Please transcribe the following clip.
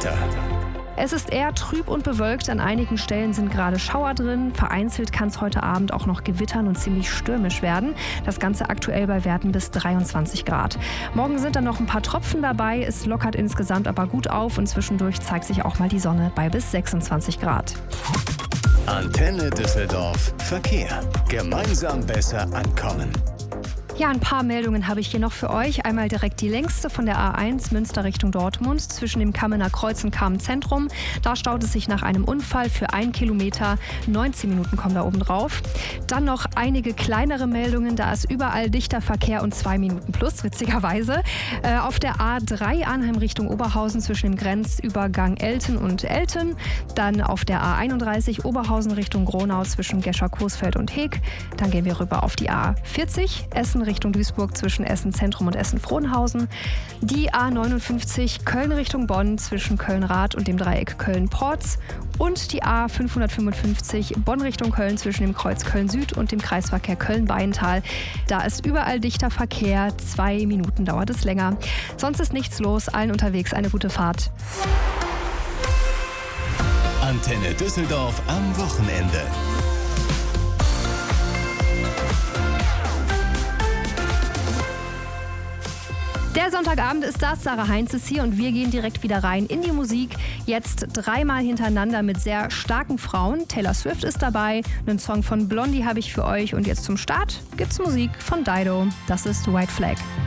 Wetter. Es ist eher trüb und bewölkt, an einigen Stellen sind gerade Schauer drin. Vereinzelt kann es heute Abend auch noch gewittern und ziemlich stürmisch werden. Das Ganze aktuell bei Werten bis 23 Grad. Morgen sind dann noch ein paar Tropfen dabei, es lockert insgesamt aber gut auf und zwischendurch zeigt sich auch mal die Sonne bei bis 26 Grad. Antenne Düsseldorf Verkehr. Gemeinsam besser ankommen. Ja, ein paar Meldungen habe ich hier noch für euch. Einmal direkt die längste von der A1 Münster Richtung Dortmund zwischen dem Kammener Kreuz und Kamen Zentrum. Da staut es sich nach einem Unfall für 1 Kilometer. 19 Minuten kommen da oben drauf. Dann noch einige kleinere Meldungen. Da ist überall dichter Verkehr und 2 Minuten plus, witzigerweise. Auf der A3 Arnheim Richtung Oberhausen zwischen dem Grenzübergang Elten und Elten. Dann auf der A31 Oberhausen Richtung Gronau zwischen Gescher-Coesfeld und Heeg. Dann gehen wir rüber auf die A40 Essen Richtung Duisburg zwischen Essen Zentrum und Essen Frohnhausen. Die A59 Köln Richtung Bonn zwischen Köln-Rath und dem Dreieck Köln-Porz. Und die A555 Bonn Richtung Köln zwischen dem Kreuz Köln-Süd und dem Kreisverkehr Köln-Beintal. Da ist überall dichter Verkehr. 2 Minuten dauert es länger. Sonst ist nichts los. Allen unterwegs eine gute Fahrt. Antenne Düsseldorf am Wochenende. Der Sonntagabend ist das, Sarah Heinz ist hier und wir gehen direkt wieder rein in die Musik. Jetzt 3-mal hintereinander mit sehr starken Frauen. Taylor Swift ist dabei, einen Song von Blondie habe ich für euch und jetzt zum Start gibt's Musik von Dido. Das ist White Flag.